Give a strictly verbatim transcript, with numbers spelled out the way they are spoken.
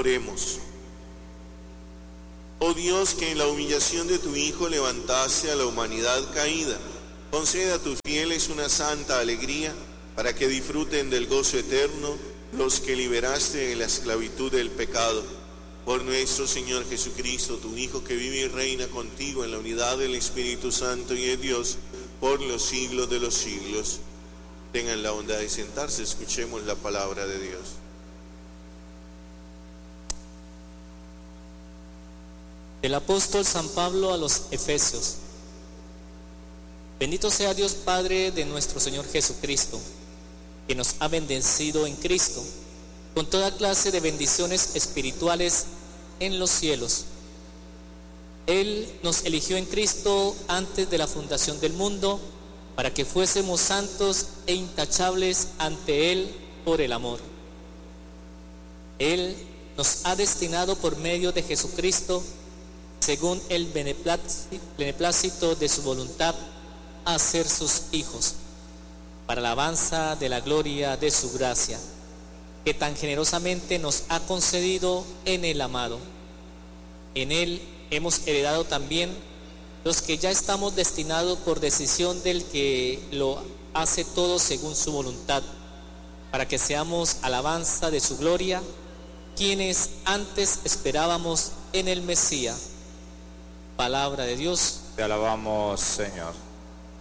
Oremos. Oh Dios, que en la humillación de tu Hijo levantaste a la humanidad caída, conceda a tus fieles una santa alegría, para que disfruten del gozo eterno los que liberaste de la esclavitud del pecado. Por nuestro Señor Jesucristo, tu Hijo, que vive y reina contigo en la unidad del Espíritu Santo y de Dios, por los siglos de los siglos. Tengan la bondad de sentarse, escuchemos la palabra de Dios. Del apóstol San Pablo a los Efesios. Bendito sea Dios Padre de nuestro Señor Jesucristo, que nos ha bendecido en Cristo con toda clase de bendiciones espirituales en los cielos. Él nos eligió en Cristo antes de la fundación del mundo, para que fuésemos santos e intachables ante Él por el amor. Él nos ha destinado por medio de Jesucristo, según el beneplácito de su voluntad, a ser sus hijos, para la alabanza de la gloria de su gracia, que tan generosamente nos ha concedido en el amado. En Él hemos heredado también los que ya estamos destinados por decisión del que lo hace todo según su voluntad, para que seamos alabanza de su gloria, quienes antes esperábamos en el Mesías. Palabra de Dios. Te alabamos, Señor.